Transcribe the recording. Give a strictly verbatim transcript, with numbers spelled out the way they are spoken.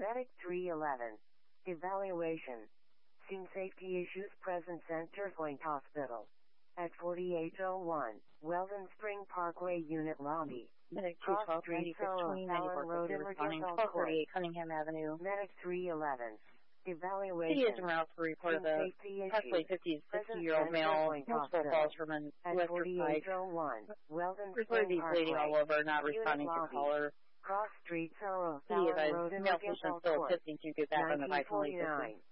Medic three eleven. Evaluation. Scene safety issues present Center Point Hospital. At forty-eight oh one, Weldon Spring Parkway Unit Lobby. Medic two twelve, ninety-six twenty, ninety-four fifty, responding twelve thirty-eight Cunningham Avenue. Medic three eleven. City Evaluation. is en route for report of Scene a safety approximately issues. fifty-year-old Present male, Point multiple Hospital. calls from an At electric forty-eight bike. oh one, Weldon Reported Spring he's bleeding all Parkway. over, not responding to Lobby. caller. Cross Street, Sorrow, City Fallon advised Road, and male Ricketts patient still Court. attempting to get back on the bike and leave the scene. nineteen forty-nine.